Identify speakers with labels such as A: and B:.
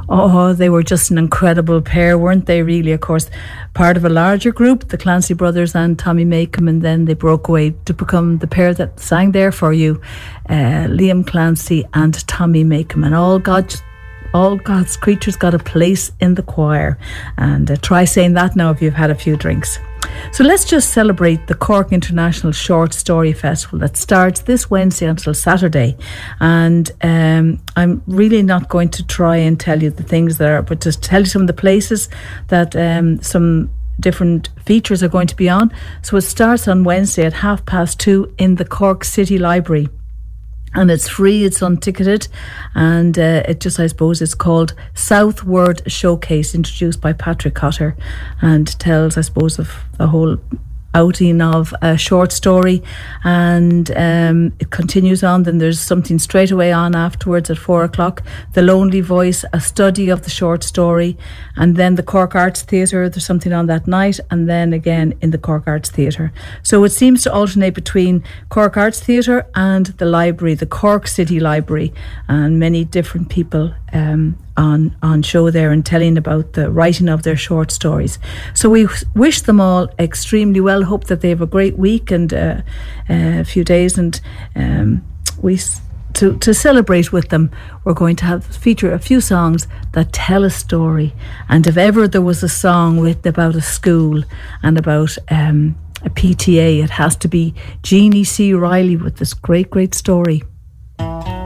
A: Oh, they were just an incredible pair, weren't they, really? Of course, part of a larger group, the Clancy brothers and Tommy Makem, and then they broke away to become the pair that sang there for you, Liam Clancy and Tommy Makem. And all God's creatures got a place in the choir. And try saying that now if you've had a few drinks. So let's just celebrate the Cork International Short Story Festival that starts this Wednesday until Saturday. And I'm really not going to try and tell you the things that are, but just tell you some of the places that some different features are going to be on. So it starts on Wednesday at 2:30 in the Cork City Library. And it's free, it's unticketed, and it just, I suppose, it's called Southward Showcase, introduced by Patrick Cotter, and tells, I suppose, of the whole outing of a short story. And it continues on. Then there's something straight away on afterwards at 4:00, The Lonely Voice, a study of the short story. And then the Cork Arts Theatre, there's something on that night, and then again in the Cork Arts Theatre. So it seems to alternate between Cork Arts Theatre and the library, the Cork City Library, and many different people on show there and telling about the writing of their short stories. So we wish them all extremely well. Hope that they have a great week and a few days, and to celebrate with them, we're going to feature a few songs that tell a story. And if ever there was a song written about a school and about a PTA, it has to be Jeannie C. Riley with this great story.